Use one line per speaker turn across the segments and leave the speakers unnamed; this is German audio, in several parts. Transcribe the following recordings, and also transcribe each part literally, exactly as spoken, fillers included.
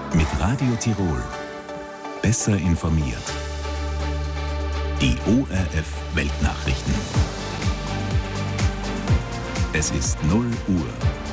Mit Radio Tirol. Besser informiert. Die O R F Weltnachrichten. Es ist null Uhr.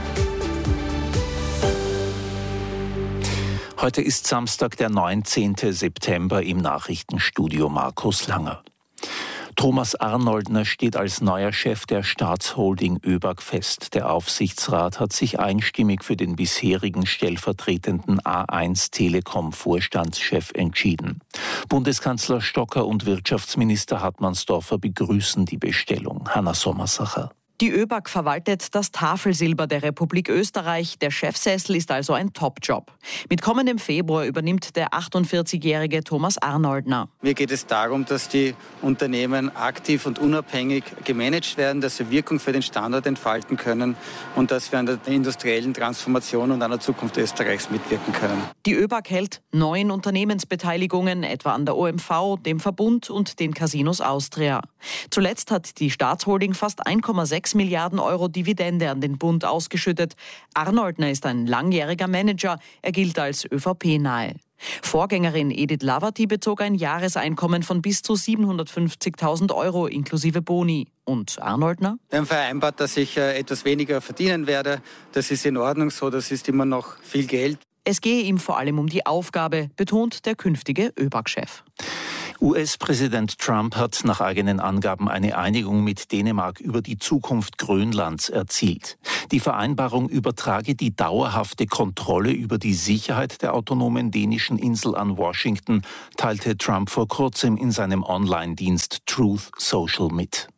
Heute ist Samstag, der neunzehnten September, im Nachrichtenstudio Markus Langer. Thomas Arnoldner steht als neuer Chef der Staatsholding ÖBAG fest. Der Aufsichtsrat hat sich einstimmig für den bisherigen stellvertretenden A eins Telekom-Vorstandschef entschieden. Bundeskanzler Stocker und Wirtschaftsminister Hartmannsdorfer begrüßen die Bestellung. Hanna Sommersacher.
Die ÖBAG verwaltet das Tafelsilber der Republik Österreich. Der Chefsessel ist also ein Top-Job. Mit kommendem Februar übernimmt der achtundvierzigjährige Thomas Arnoldner.
Mir geht es darum, dass die Unternehmen aktiv und unabhängig gemanagt werden, dass sie Wirkung für den Standort entfalten können und dass wir an der industriellen Transformation und an der Zukunft Österreichs mitwirken können.
Die ÖBAG hält neun Unternehmensbeteiligungen, etwa an der O M V, dem Verbund und den Casinos Austria. Zuletzt hat die Staatsholding fast eins Komma sechs Milliarden Euro Dividende an den Bund ausgeschüttet. Arnoldner ist ein langjähriger Manager. Er gilt als Ö V P-nahe. Vorgängerin Edith Laverty bezog ein Jahreseinkommen von bis zu siebenhundertfünfzigtausend Euro inklusive Boni. Und Arnoldner?
Wir haben vereinbart, dass ich äh, etwas weniger verdienen werde. Das ist in Ordnung so, das ist immer noch viel Geld.
Es gehe ihm vor allem um die Aufgabe, betont der künftige ÖBAG-Chef.
U S-Präsident Trump hat nach eigenen Angaben eine Einigung mit Dänemark über die Zukunft Grönlands erzielt. Die Vereinbarung übertrage die dauerhafte Kontrolle über die Sicherheit der autonomen dänischen Insel an Washington, teilte Trump vor kurzem in seinem Online-Dienst Truth Social mit.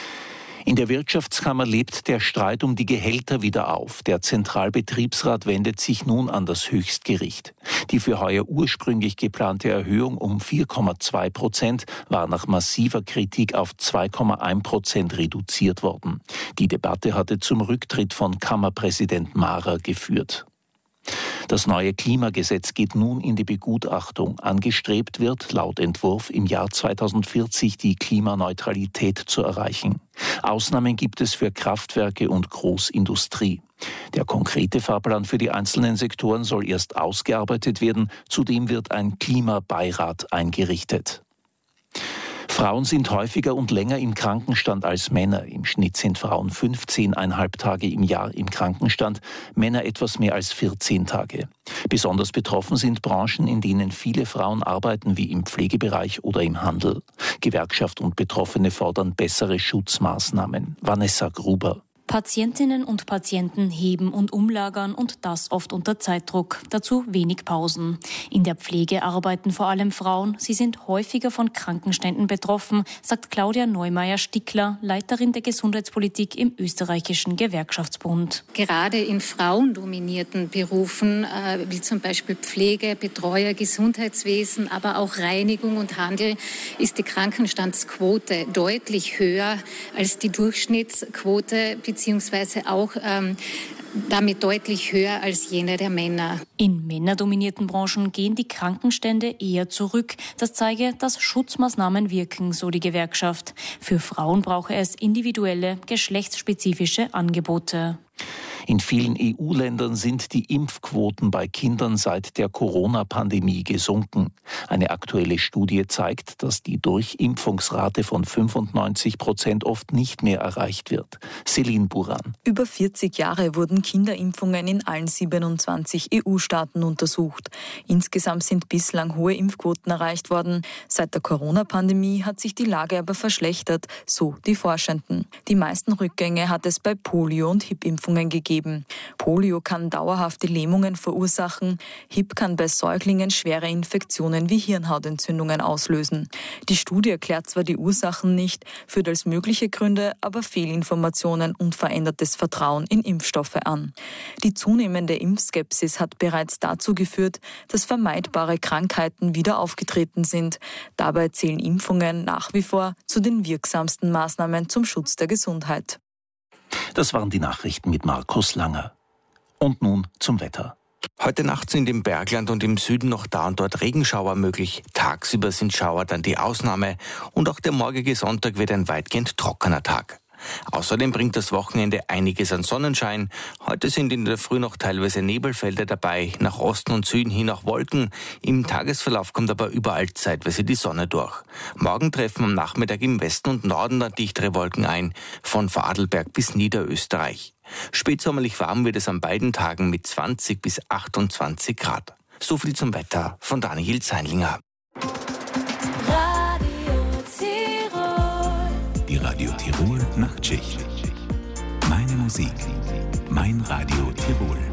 In der Wirtschaftskammer lebt der Streit um die Gehälter wieder auf. Der Zentralbetriebsrat wendet sich nun an das Höchstgericht. Die für heuer ursprünglich geplante Erhöhung um vier Komma zwei Prozent war nach massiver Kritik auf zwei Komma eins Prozent reduziert worden. Die Debatte hatte zum Rücktritt von Kammerpräsident Mahrer geführt. Das neue Klimagesetz geht nun in die Begutachtung. Angestrebt wird, laut Entwurf, im Jahr zweitausendvierzig die Klimaneutralität zu erreichen. Ausnahmen gibt es für Kraftwerke und Großindustrie. Der konkrete Fahrplan für die einzelnen Sektoren soll erst ausgearbeitet werden. Zudem wird ein Klimabeirat eingerichtet. Frauen sind häufiger und länger im Krankenstand als Männer. Im Schnitt sind Frauen fünfzehn Komma fünf Tage im Jahr im Krankenstand, Männer etwas mehr als vierzehn Tage. Besonders betroffen sind Branchen, in denen viele Frauen arbeiten, wie im Pflegebereich oder im Handel. Gewerkschaft und Betroffene fordern bessere Schutzmaßnahmen. Vanessa Gruber.
Patientinnen und Patienten heben und umlagern und das oft unter Zeitdruck. Dazu wenig Pausen. In der Pflege arbeiten vor allem Frauen. Sie sind häufiger von Krankenständen betroffen, sagt Claudia Neumeier-Stickler, Leiterin der Gesundheitspolitik im österreichischen Gewerkschaftsbund.
Gerade in frauendominierten Berufen, äh, wie zum Beispiel Pflege, Betreuer, Gesundheitswesen, aber auch Reinigung und Handel, ist die Krankenstandsquote deutlich höher als die Durchschnittsquote, beziehungsweise auch ähm, damit deutlich höher als jene der Männer.
In männerdominierten Branchen gehen die Krankenstände eher zurück. Das zeige, dass Schutzmaßnahmen wirken, so die Gewerkschaft. Für Frauen brauche es individuelle, geschlechtsspezifische Angebote.
In vielen E U-Ländern sind die Impfquoten bei Kindern seit der Corona-Pandemie gesunken. Eine aktuelle Studie zeigt, dass die Durchimpfungsrate von fünfundneunzig Prozent oft nicht mehr erreicht wird. Celine Buran.
Über vierzig Jahre wurden Kinderimpfungen in allen siebenundzwanzig E U-Staaten untersucht. Insgesamt sind bislang hohe Impfquoten erreicht worden. Seit der Corona-Pandemie hat sich die Lage aber verschlechtert, so die Forschenden. Die meisten Rückgänge hat es bei Polio- und Hip-Impfungen gegeben. Polio kann dauerhafte Lähmungen verursachen. Hip kann bei Säuglingen schwere Infektionen wie Hirnhautentzündungen auslösen. Die Studie erklärt zwar die Ursachen nicht, führt als mögliche Gründe aber Fehlinformationen und verändertes Vertrauen in Impfstoffe an. Die zunehmende Impfskepsis hat bereits dazu geführt, dass vermeidbare Krankheiten wieder aufgetreten sind. Dabei zählen Impfungen nach wie vor zu den wirksamsten Maßnahmen zum Schutz der Gesundheit.
Das waren die Nachrichten mit Markus Langer. Und nun zum Wetter.
Heute Nacht sind im Bergland und im Süden noch da und dort Regenschauer möglich. Tagsüber sind Schauer dann die Ausnahme und auch der morgige Sonntag wird ein weitgehend trockener Tag. Außerdem bringt das Wochenende einiges an Sonnenschein. Heute sind in der Früh noch teilweise Nebelfelder dabei, nach Osten und Süden hin auch Wolken. Im Tagesverlauf kommt aber überall zeitweise die Sonne durch. Morgen treffen am Nachmittag im Westen und Norden dann dichtere Wolken ein, von Vorarlberg bis Niederösterreich. Spätsommerlich warm wird es an beiden Tagen mit zwanzig bis achtundzwanzig Grad. So viel zum Wetter von Daniel Zeinlinger.
Die Radio Tirol Nachtschicht. Meine Musik, mein Radio Tirol.